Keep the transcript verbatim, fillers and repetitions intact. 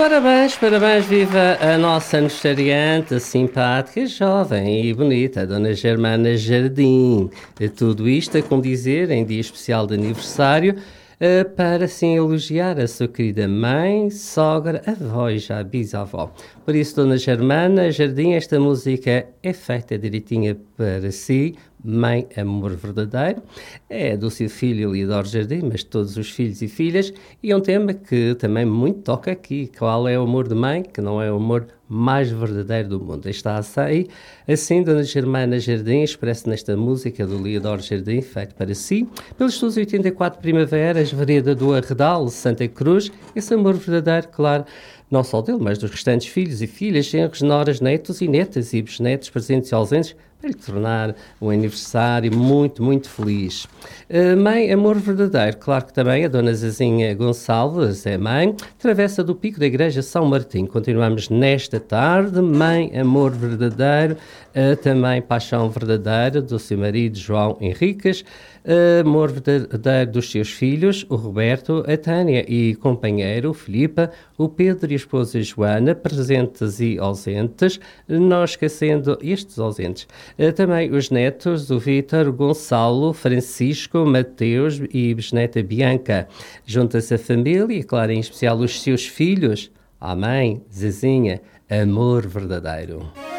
Parabéns, parabéns, viva a nossa aniversariante, simpática, jovem e bonita, a Dona Germana Jardim. Tudo isto a condizer em dia especial de aniversário, Uh, para sim elogiar a sua querida mãe, sogra, avó e já bisavó. Por isso, Dona Germana Jardim, esta música é feita direitinha para si, Mãe, Amor Verdadeiro. É do seu filho Leodoro Jardim, mas de todos os filhos e filhas, e é um tema que também muito toca aqui. Qual é o amor de mãe, que não é o amor mais verdadeiro do mundo? Está aí, assim, Dona Germana Jardim, expressa nesta música do Leodoro Jardim, feito para si, pelos estudos oitenta e quatro Primaveras, Vereda do Arredal, Santa Cruz, esse amor verdadeiro, claro, não só dele, mas dos restantes filhos e filhas, genros, noras, netos e netas e bisnetos, presentes e ausentes, para lhe tornar um aniversário muito, muito feliz. Uh, mãe, amor verdadeiro, claro que também a Dona Zezinha Gonçalves é mãe, travessa do Pico da Igreja São Martim. Continuamos nesta tarde, Mãe, amor verdadeiro, uh, também paixão verdadeira do seu marido João Henriques, uh, amor verdadeiro dos seus filhos, o Roberto, a Tânia e companheiro, o Filipa, o Pedro e a esposa Joana, presentes e ausentes, não esquecendo estes ausentes. Uh, também os netos, o Vítor, Gonçalo, Francisco, Mateus e bisneta Bianca. Junta-se a família e, claro, em especial os seus filhos. A mãe, Zezinha, amor verdadeiro.